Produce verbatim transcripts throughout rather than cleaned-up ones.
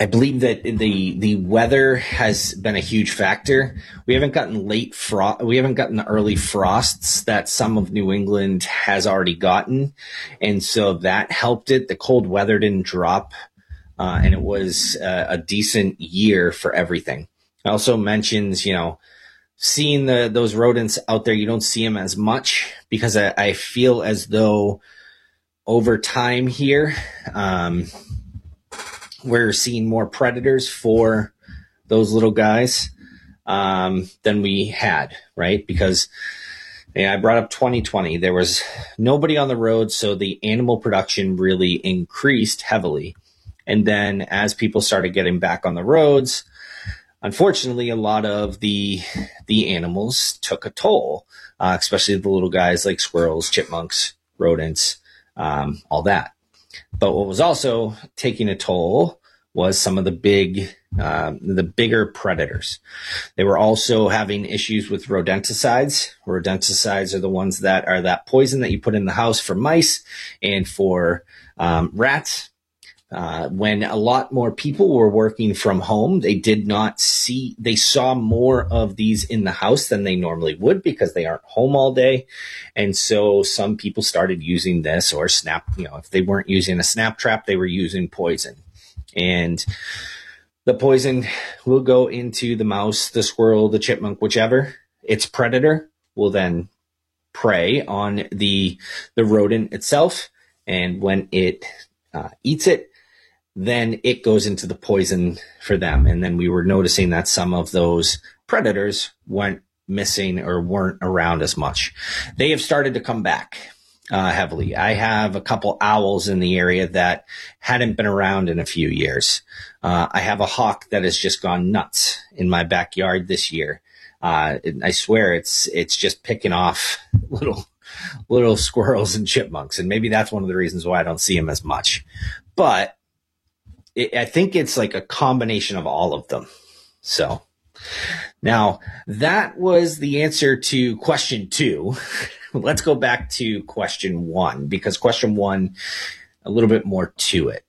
I believe that the the weather has been a huge factor. We haven't gotten late frost. We haven't gotten the early frosts that some of New England has already gotten, and so that helped it. The cold weather didn't drop, uh, and it was uh, a decent year for everything. It also mentions, you know, seeing the those rodents out there. You don't see them as much because I, I feel as though over time here. Um, We're seeing more predators for those little guys um, than we had, right? Because yeah, I brought up twenty twenty. There was nobody on the road, so the animal production really increased heavily. And then as people started getting back on the roads, unfortunately, a lot of the the animals took a toll, uh, especially the little guys like squirrels, chipmunks, rodents, um, all that. But what was also taking a toll was some of the big, uh, the bigger predators. They were also having issues with rodenticides. Rodenticides are the ones that are that poison that you put in the house for mice and for um, rats. Uh, when a lot more people were working from home, they did not see, they saw more of these in the house than they normally would because they aren't home all day. And so some people started using this or snap, you know, if they weren't using a snap trap, they were using poison. And the poison will go into the mouse, the squirrel, the chipmunk, whichever. Its predator will then prey on the, the rodent itself. And when it uh, eats it, then it goes into the poison for them. And then we were noticing that some of those predators went missing or weren't around as much. They have started to come back uh, heavily. I have a couple owls in the area that hadn't been around in a few years. Uh, I have a hawk that has just gone nuts in my backyard this year. Uh, I swear it's, it's just picking off little, little squirrels and chipmunks. And maybe that's one of the reasons why I don't see them as much, but it, I think it's like a combination of all of them. So now that was the answer to question two. Let's go back to question one, because question one, a little bit more to it.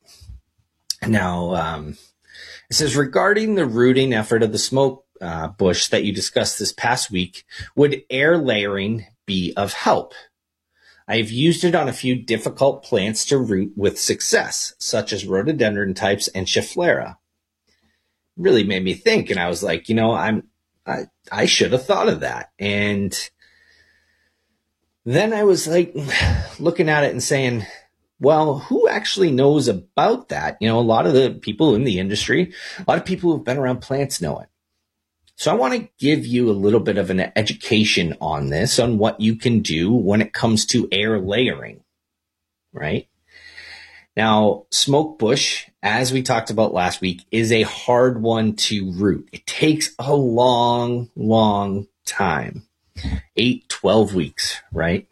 Now, um, it says, regarding the rooting effort of the smoke uh, bush that you discussed this past week, would air layering be of help? I've used it on a few difficult plants to root with success, such as rhododendron types and Schefflera. Really made me think, and I was like, you know, I'm, I, I should have thought of that. And then I was like looking at it and saying, well, who actually knows about that? You know, a lot of the people in the industry, a lot of people who've been around plants know it. So I want to give you a little bit of an education on this, on what you can do when it comes to air layering, right? Now, smoke bush, as we talked about last week, is a hard one to root. It takes a long, long time, eight, twelve weeks, right?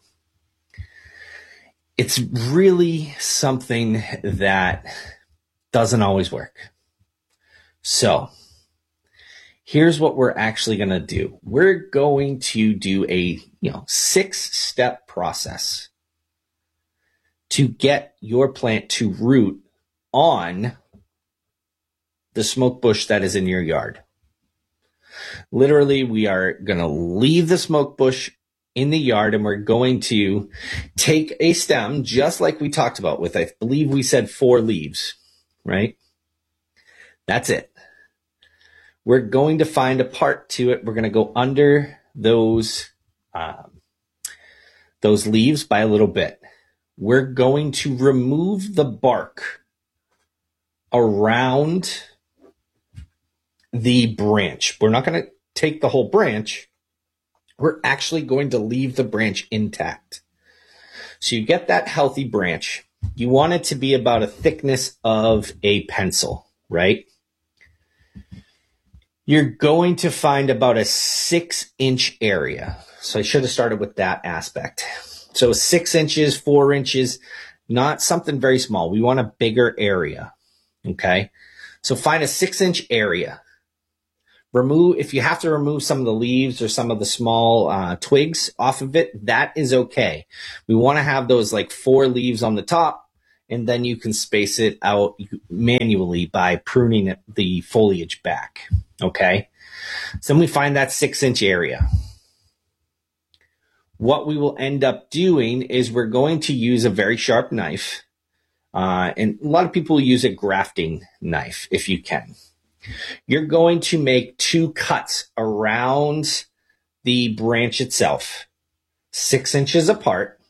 It's really something that doesn't always work. So here's what we're actually going to do. We're going to do a, you know, six-step process to get your plant to root on the smoke bush that is in your yard. Literally, we are going to leave the smoke bush in the yard, and we're going to take a stem, just like we talked about with, I believe we said four leaves, right? That's it. We're going to find a part to it. We're going to go under those, um, those leaves by a little bit. We're going to remove the bark around the branch. We're not going to take the whole branch. We're actually going to leave the branch intact. So you get that healthy branch. You want it to be about a thickness of a pencil, right? You're going to find about a six inch area. So I should have started with that aspect. So six inches, four inches, not something very small. We want a bigger area. Okay. So find a six inch area. Remove, if you have to remove some of the leaves or some of the small uh, twigs off of it, that is okay. We want to have those like four leaves on the top and then you can space it out manually by pruning the foliage back. Okay. So then we find that six inch area. What we will end up doing is we're going to use a very sharp knife. Uh, and a lot of people use a grafting knife if you can. You're going to make two cuts around the branch itself, six inches apart.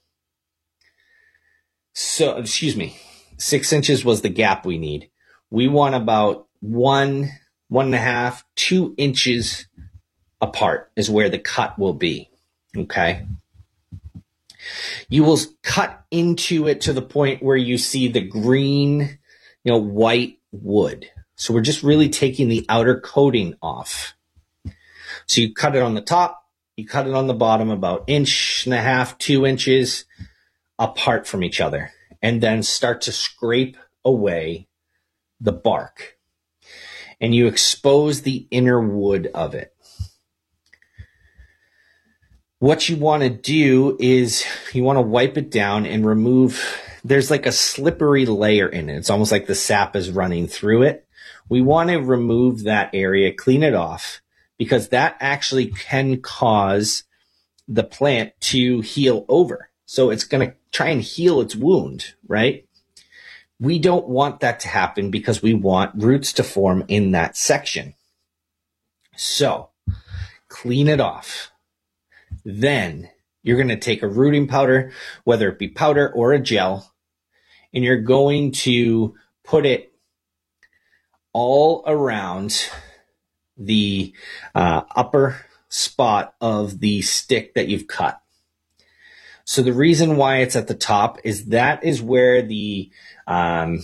So, excuse me, six inches was the gap we need. We want about one, one and a half, two inches apart is where the cut will be. Okay. You will cut into it to the point where you see the green, you know, white wood. So we're just really taking the outer coating off. So you cut it on the top, you cut it on the bottom about inch and a half, two inches apart from each other, and then start to scrape away the bark. And you expose the inner wood of it. What you want to do is you want to wipe it down and remove, there's like a slippery layer in it. It's almost like the sap is running through it. We want to remove that area, clean it off, because that actually can cause the plant to heal over. So it's going to try and heal its wound, right? We don't want that to happen because we want roots to form in that section. So clean it off. Then you're going to take a rooting powder, whether it be powder or a gel, and you're going to put it all around the uh, upper spot of the stick that you've cut. So the reason why it's at the top is that is where the um,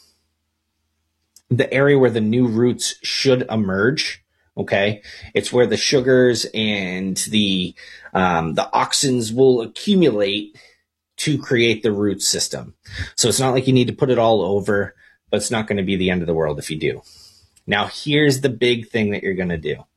the area where the new roots should emerge. Okay, it's where the sugars and the um, the auxins will accumulate to create the root system. So it's not like you need to put it all over, but it's not going to be the end of the world if you do. Now, here's the big thing that you're going to do.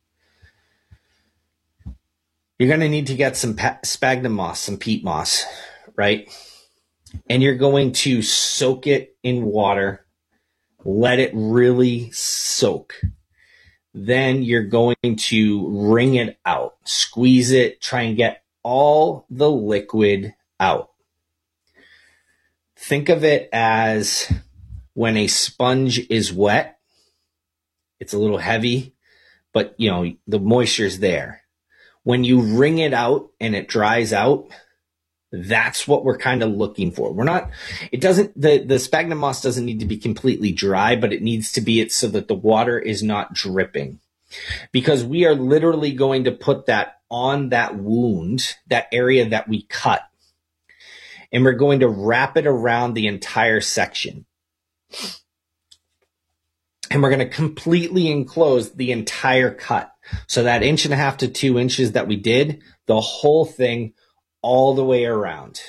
You're going to need to get some sphagnum moss, some peat moss, right? And you're going to soak it in water, let it really soak. Then you're going to wring it out, squeeze it, try and get all the liquid out. Think of it as when a sponge is wet, it's a little heavy, but you know, the moisture's there. When you wring it out and it dries out, that's what we're kind of looking for. We're not, it doesn't, the, the sphagnum moss doesn't need to be completely dry, but it needs to be it so that the water is not dripping. Because we are literally going to put that on that wound, that area that we cut. And we're going to wrap it around the entire section. And we're going to completely enclose the entire cut. So that inch and a half to two inches that we did, the whole thing all the way around.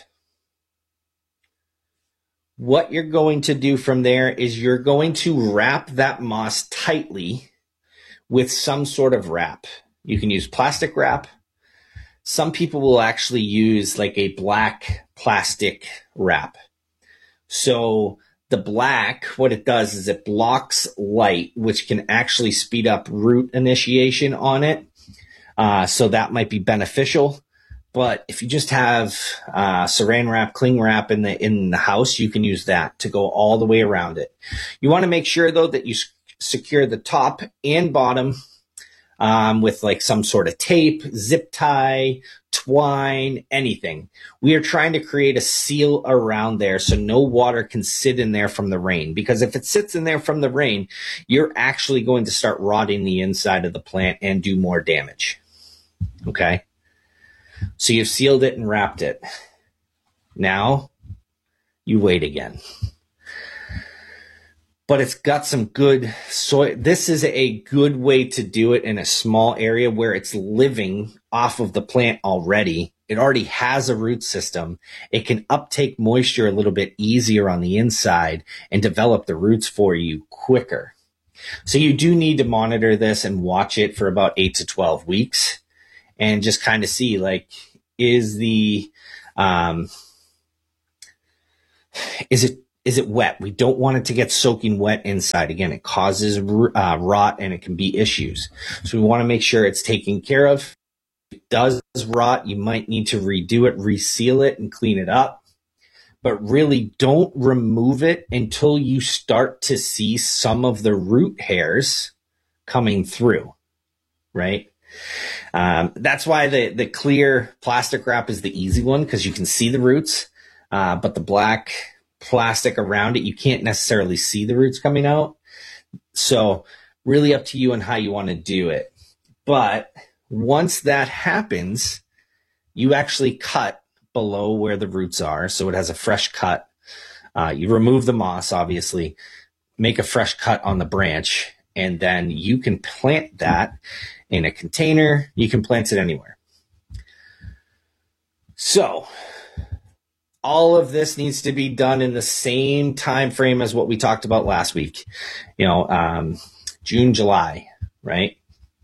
What you're going to do from there is you're going to wrap that moss tightly with some sort of wrap. You can use plastic wrap. Some people will actually use like a black plastic wrap. So the black, what it does is it blocks light, which can actually speed up root initiation on it. Uh, so that might be beneficial. But if you just have uh, saran wrap, cling wrap in the in the house, you can use that to go all the way around it. You want to make sure, though, that you s- secure the top and bottom um, with like some sort of tape, zip tie, twine, anything. We are trying to create a seal around there so no water can sit in there from the rain. Because if it sits in there from the rain, you're actually going to start rotting the inside of the plant and do more damage. Okay? So you've sealed it and wrapped it. Now you wait again. But it's got some good soil. This is a good way to do it in a small area where it's living off of the plant already. It already has a root system. It can uptake moisture a little bit easier on the inside and develop the roots for you quicker. So you do need to monitor this and watch it for about eight to twelve weeks. And just kind of see, like, is the, um, is it, is it wet? We don't want it to get soaking wet inside. Again, it causes uh, rot and it can be issues. So we want to make sure it's taken care of. If it does rot, you might need to redo it, reseal it, and clean it up. But really don't remove it until you start to see some of the root hairs coming through, right? Um, that's why the, the clear plastic wrap is the easy one, because you can see the roots, uh, but the black plastic around it, you can't necessarily see the roots coming out. So really up to you on how you want to do it. But once that happens, you actually cut below where the roots are. So it has a fresh cut. Uh, you remove the moss, obviously, make a fresh cut on the branch, and then you can plant that in a container. You can plant it anywhere. So all of this needs to be done in the same time frame as what we talked about last week. You know, um, June, July, right?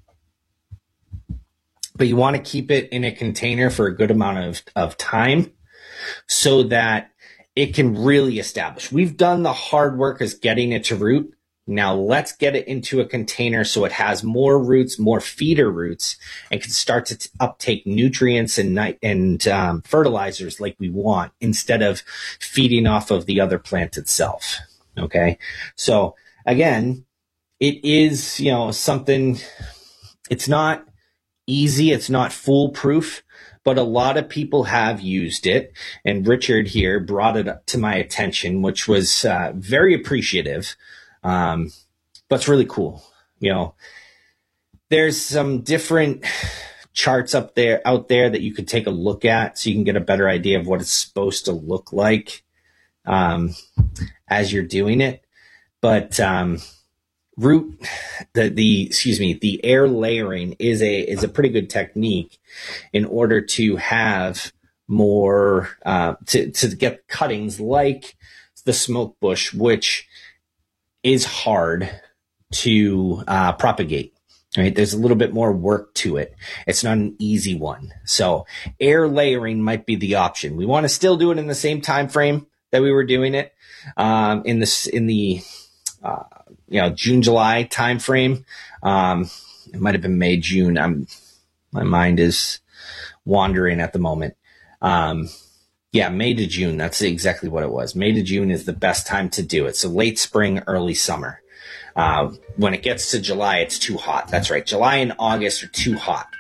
But you want to keep it in a container for a good amount of, of time so that it can really establish. We've done the hard work as getting it to root. Now let's get it into a container so it has more roots, more feeder roots, and can start to t- uptake nutrients and night and um, fertilizers like we want, instead of feeding off of the other plant itself. Okay. So again, it is, you know, something, it's not easy. It's not foolproof, but a lot of people have used it. And Richard here brought it up to my attention, which was uh, very appreciative. Um, but it's really cool. You know, there's some different charts up there, out there that you could take a look at so you can get a better idea of what it's supposed to look like, um, as you're doing it. But, um, root, the, the, excuse me, the air layering is a, is a pretty good technique in order to have more, uh, to, to get cuttings like the smoke bush, which is hard to, uh, propagate, right? There's a little bit more work to it. It's not an easy one. So air layering might be the option. We want to still do it in the same time frame that we were doing it, um, in this, in the, uh, you know, June, July time frame. Um, it might have been May, June. I'm, my mind is wandering at the moment. Um, yeah, May to June. That's exactly what it was. May to June is the best time to do it. So late spring, early summer. Uh, when it gets to July, it's too hot. That's right. July and August are too hot.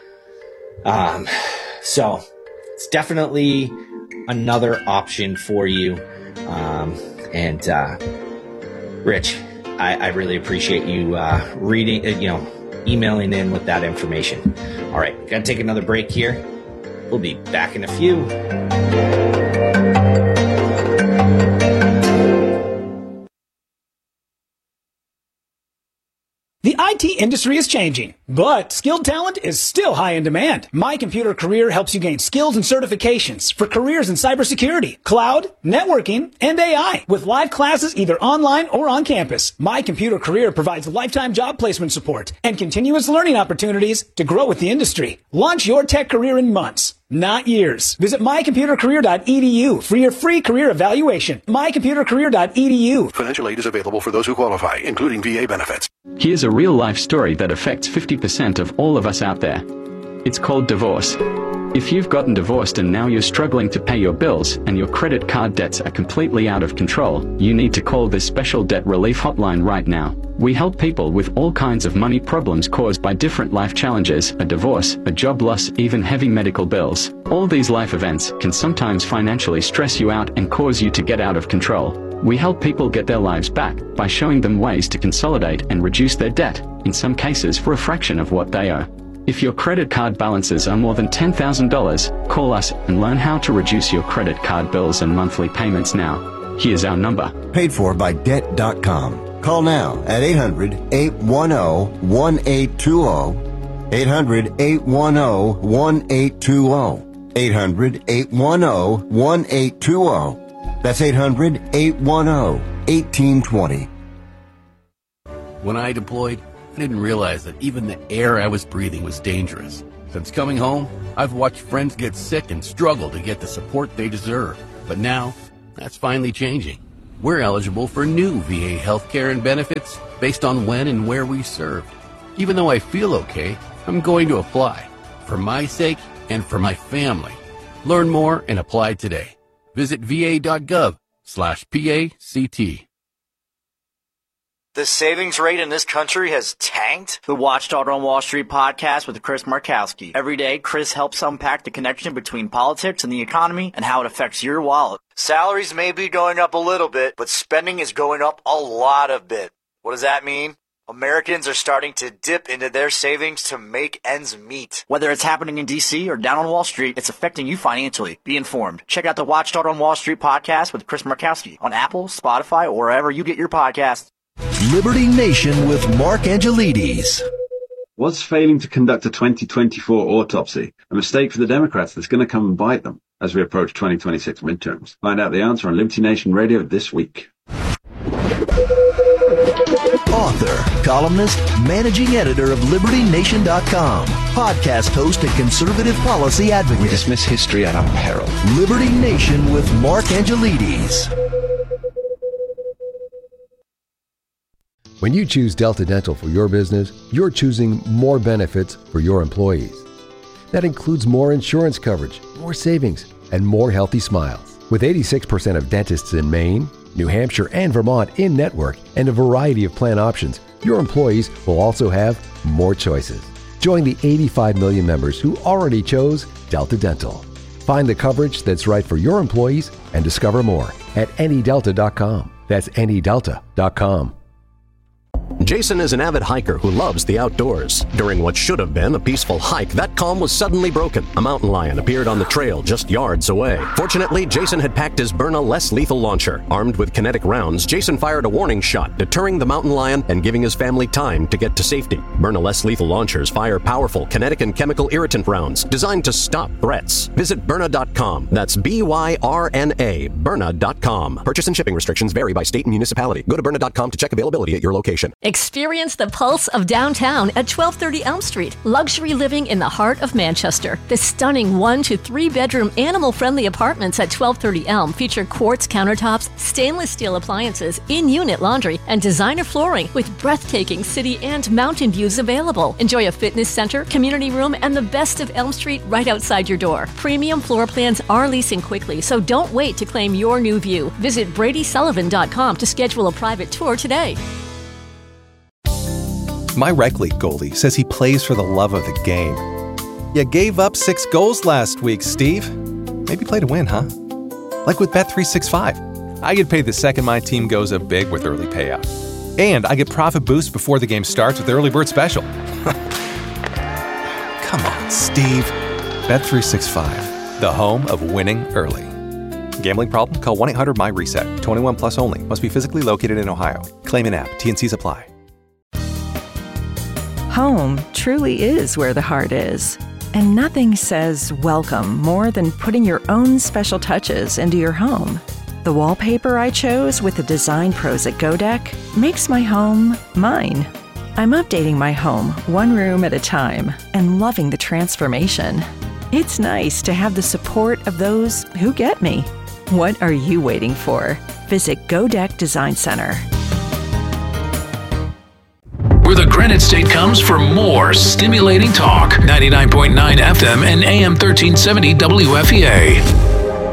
Um, so it's definitely another option for you. Um, and, uh, Rich, I, I really appreciate you uh, reading, uh, you know, emailing in with that information. All right, got to take another break here. We'll be back in a few. The I T industry is changing, but skilled talent is still high in demand. My Computer Career helps you gain skills and certifications for careers in cybersecurity, cloud, networking, and A I. With live classes either online or on campus, My Computer Career provides lifetime job placement support and continuous learning opportunities to grow with the industry. Launch your tech career in months, not years. Visit my computer career dot e d u for your free career evaluation. my computer career dot e d u. Financial aid is available for those who qualify, including V A benefits. Here's a real-life story that affects fifty percent of all of us out there. It's called divorce. If you've gotten divorced and now you're struggling to pay your bills and your credit card debts are completely out of control, you need to call this special debt relief hotline right now. We help people with all kinds of money problems caused by different life challenges, a divorce, a job loss, even heavy medical bills. All these life events can sometimes financially stress you out and cause you to get out of control. We help people get their lives back by showing them ways to consolidate and reduce their debt, in some cases for a fraction of what they owe. If your credit card balances are more than ten thousand dollars, call us and learn how to reduce your credit card bills and monthly payments now. Here's our number. Paid for by debt dot com. Call now at eight hundred, eight one zero, one eight two zero, eight hundred, eight one zero, one eight two zero, eight hundred, eight one zero, one eight two zero. That's eight hundred, eight one zero, one eight two zero. When I deployed, I didn't realize that even the air I was breathing was dangerous. Since coming home, I've watched friends get sick and struggle to get the support they deserve. But now, that's finally changing. We're eligible for new V A healthcare and benefits based on when and where we served. Even though I feel okay, I'm going to apply for my sake and for my family. Learn more and apply today. Visit va.gov slash PACT. The savings rate in this country has tanked? The Watchdog on Wall Street podcast with Chris Markowski. Every day, Chris helps unpack the connection between politics and the economy and how it affects your wallet. Salaries may be going up a little bit, but spending is going up a lot of bit. What does that mean? Americans are starting to dip into their savings to make ends meet. Whether it's happening in D C or down on Wall Street, it's affecting you financially. Be informed. Check out the Watchdog on Wall Street podcast with Chris Markowski on Apple, Spotify, or wherever you get your podcasts. Liberty Nation with Mark Angelides. Was failing to conduct a twenty twenty-four autopsy a mistake for the Democrats that's going to come and bite them as we approach twenty twenty-six midterms? Find out the answer on Liberty Nation Radio this week. Author, columnist, managing editor of Liberty Nation dot com, podcast host and conservative policy advocate. We dismiss history at our peril. Liberty Nation with Mark Angelides. When you choose Delta Dental for your business, you're choosing more benefits for your employees. That includes more insurance coverage, more savings, and more healthy smiles. With eighty-six percent of dentists in Maine, New Hampshire, and Vermont in network, and a variety of plan options, your employees will also have more choices. Join the eighty-five million members who already chose Delta Dental. Find the coverage that's right for your employees and discover more at any delta dot com. That's any delta dot com. Jason is an avid hiker who loves the outdoors. During what should have been a peaceful hike, that calm was suddenly broken. A mountain lion appeared on the trail just yards away. Fortunately, Jason had packed his Byrna less lethal launcher. Armed with kinetic rounds, Jason fired a warning shot, deterring the mountain lion and giving his family time to get to safety. Byrna less lethal launchers fire powerful kinetic and chemical irritant rounds designed to stop threats. Visit Byrna dot com. That's B Y R N A, Byrna dot com. Purchase and shipping restrictions vary by state and municipality. Go to Byrna dot com to check availability at your location. Experience the pulse of downtown at twelve thirty Elm Street. Luxury living in the heart of Manchester. The stunning one to three bedroom animal-friendly apartments at twelve thirty Elm feature quartz countertops, stainless steel appliances, in-unit laundry, and designer flooring with breathtaking city and mountain views available. Enjoy a fitness center, community room, and the best of Elm Street right outside your door. Premium floor plans are leasing quickly, so don't wait to claim your new view. Visit Brady Sullivan dot com to schedule a private tour today. My rec league goalie says he plays for the love of the game. You gave up six goals last week, Steve. Maybe play to win, huh? Like with Bet three sixty-five. I get paid the second my team goes up big with early payout. And I get profit boost before the game starts with early bird special. Come on, Steve. Bet three sixty-five, the home of winning early. Gambling problem? Call one eight hundred my reset. twenty-one plus only. Must be physically located in Ohio. Claim an app. T N Cs apply. Home truly is where the heart is. And nothing says welcome more than putting your own special touches into your home. The wallpaper I chose with the design pros at Godek makes my home mine. I'm updating my home one room at a time and loving the transformation. It's nice to have the support of those who get me. What are you waiting for? Visit Godek Design Center. Where the Granite State comes for more stimulating talk. ninety-nine point nine F M and A M thirteen seventy W F E A.